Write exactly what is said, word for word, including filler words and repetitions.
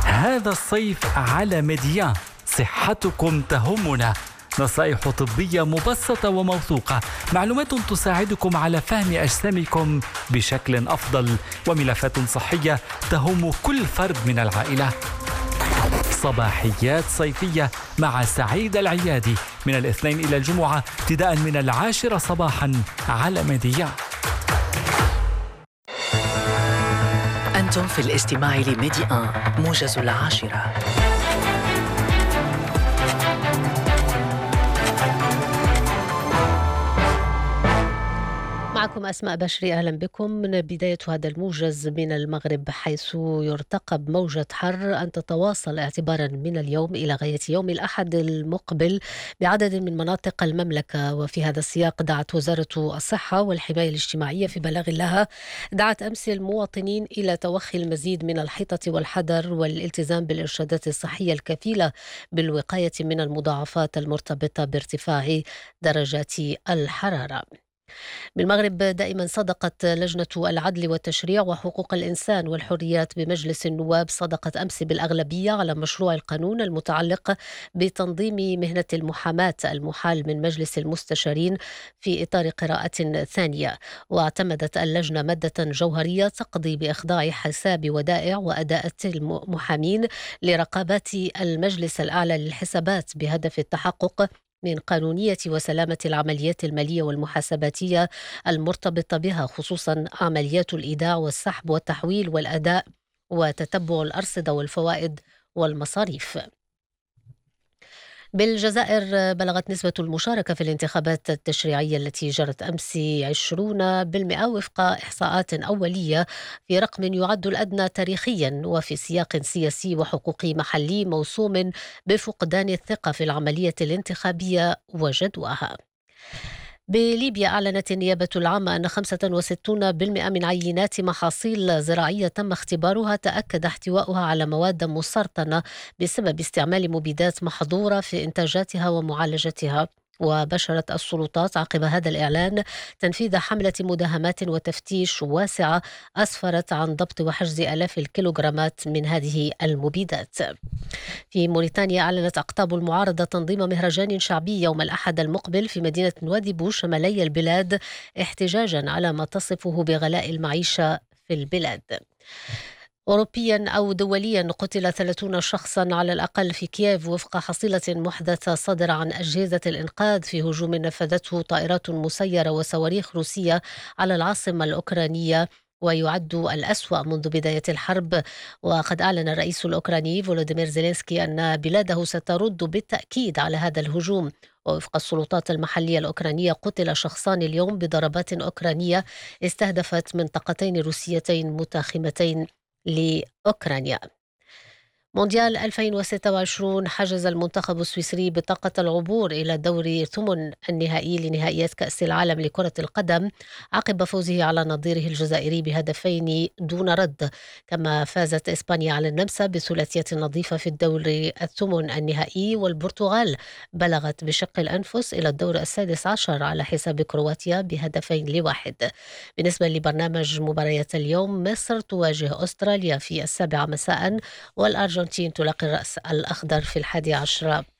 هذا الصيف على ميديان صحتكم تهمنا. نصائح طبية مبسطة وموثوقة، معلومات تساعدكم على فهم أجسامكم بشكل أفضل، وملفات صحية تهم كل فرد من العائلة. صباحيات صيفية مع سعيد العيادي من الاثنين إلى الجمعة ابتداء من العاشرة صباحا على ميديان. أنتم في الاستماع لميديان موجز العاشرة. معكم أسماء بشري، أهلا بكم. من بداية هذا الموجز من المغرب، حيث يرتقب موجة حر أن تتواصل اعتبارا من اليوم إلى غاية يوم الأحد المقبل بعدد من مناطق المملكة. وفي هذا السياق دعت وزارة الصحة والحماية الاجتماعية في بلاغ لها دعت أمس المواطنين إلى توخي المزيد من الحيطة والحذر والالتزام بالإرشادات الصحية الكفيلة بالوقاية من المضاعفات المرتبطة بارتفاع درجات الحرارة. بالمغرب دائما صدقت لجنة العدل والتشريع وحقوق الإنسان والحريات بمجلس النواب صدقت أمس بالأغلبية على مشروع القانون المتعلق بتنظيم مهنة المحاماة المحال من مجلس المستشارين في إطار قراءة ثانية. واعتمدت اللجنة مادة جوهرية تقضي بإخضاع حساب ودائع وأداءات المحامين لرقابات المجلس الأعلى للحسابات بهدف التحقق من قانونية وسلامة العمليات المالية والمحاسباتية المرتبطة بها، خصوصا عمليات الإيداع والسحب والتحويل والأداء وتتبع الأرصدة والفوائد والمصاريف. بالجزائر بلغت نسبة المشاركة في الانتخابات التشريعية التي جرت أمس عشرين بالمئة وفق إحصاءات أولية في رقم يعد الأدنى تاريخيا، وفي سياق سياسي وحقوقي محلي موسوم بفقدان الثقة في العملية الانتخابية وجدواها. بليبيا أعلنت النيابة العامة أن خمسة وستين بالمئة من عينات محاصيل زراعية تم اختبارها تأكد احتوائها على مواد مسرطنة بسبب استعمال مبيدات محظورة في إنتاجاتها ومعالجتها. وبشرت السلطات عقب هذا الإعلان تنفيذ حملة مداهمات وتفتيش واسعة أسفرت عن ضبط وحجز آلاف الكيلوغرامات من هذه المبيدات. في موريتانيا أعلنت أقطاب المعارضة تنظيم مهرجان شعبي يوم الأحد المقبل في مدينة نواديبو شمالي البلاد احتجاجا على ما تصفه بغلاء المعيشة في البلاد. أوروبيا أو دوليا قتل ثلاثين شخصا على الأقل في كييف وفق حصيلة محدثة صادرة عن أجهزة الإنقاذ في هجوم نفذته طائرات مسيرة وصواريخ روسية على العاصمة الأوكرانية، ويعد الأسوأ منذ بداية الحرب. وقد أعلن الرئيس الأوكراني فولوديمير زيلينسكي أن بلاده سترد بالتأكيد على هذا الهجوم. ووفق السلطات المحلية الأوكرانية قتل شخصان اليوم بضربات أوكرانية استهدفت منطقتين روسيتين متاخمتين لأوكرانيا. مونديال ألفين وستة وعشرين حجز المنتخب السويسري بطاقة العبور إلى دور ثمن النهائي لنهائيات كأس العالم لكرة القدم عقب فوزه على نظيره الجزائري بهدفين دون رد، كما فازت إسبانيا على النمسا بثلاثية نظيفة في الدور الثمن النهائي. والبرتغال بلغت بشق الأنفس إلى الدور السادس عشر على حساب كرواتيا بهدفين لواحد. بالنسبة لبرنامج مباريات اليوم، مصر تواجه أستراليا في السابعة مساء، والأرجنتين تلاقي الرأس الأخضر في الحادي عشر